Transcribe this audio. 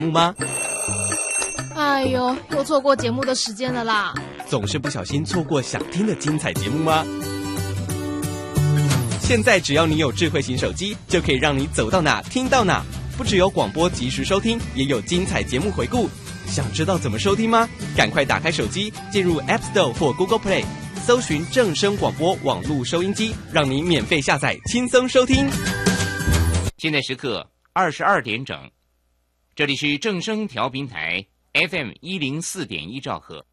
吗？ 哎呦，又错过节目的时间了啦！ 总是不小心错过想听的精彩节目吗？现在只要你有智慧型手机，就可以让你走到哪听到哪。不只有广播及时收听，也有精彩节目回顾。想知道怎么收听吗？赶快打开手机，进入 App Store 或 Google Play， 搜寻正声广播网络收音机，让你免费下载，轻松收听。 现在时刻22点整，这里是正声调频台 FM104.1兆赫。